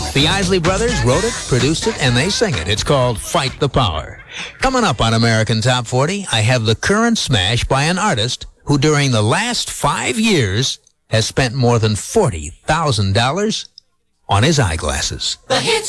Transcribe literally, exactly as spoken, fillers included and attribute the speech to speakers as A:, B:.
A: The Isley Brothers wrote it, produced it, and they sing it. It's called Fight the Power. Coming up on American Top forty, I have the current smash by an artist who during the last five years has spent more than forty thousand dollars on his eyeglasses.
B: The hits